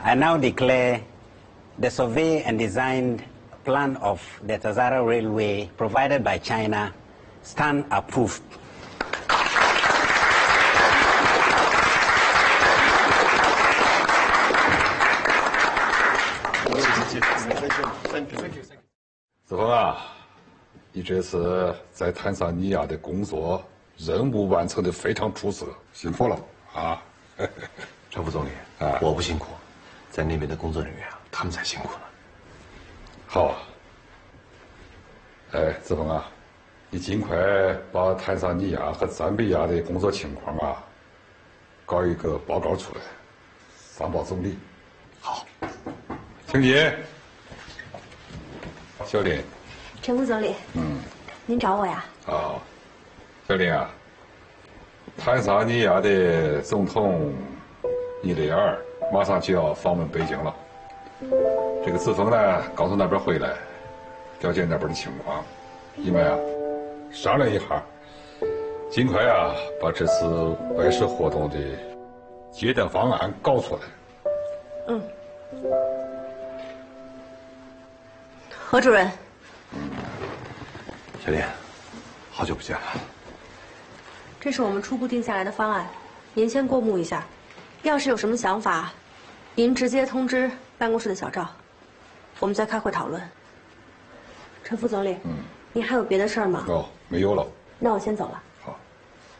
I now declare the survey and designed plan of the Tazara Railway provided by China stand approved. Thank you. 子峰啊，你这次在坦桑尼亚的工作任务完成的非常出色，辛苦了啊！ 陈副总理，我不辛苦，在那边的工作人员啊，他们才辛苦呢。 好啊。哎，子峰啊，你尽快把坦桑尼亚和赞比亚的工作情况啊，搞一个报告出来，上报总理。 好， 请进。小林。 陈副总理。您找我呀？ 啊，小林啊，坦桑尼亚的总统尼雷尔马上就要访问北京了。这个子峰呢，刚从那边回来，了解那边的情况，你们啊商量一下，尽快啊把这次外事活动的接待方案搞出来。 何主任。 小林，好久不见了。 这是我们初步定下来的方案，您先过目一下。要是有什么想法，您直接通知办公室的小赵，我们再开会讨论。陈副总理，您还有别的事儿吗？ 没有了。 那我先走了。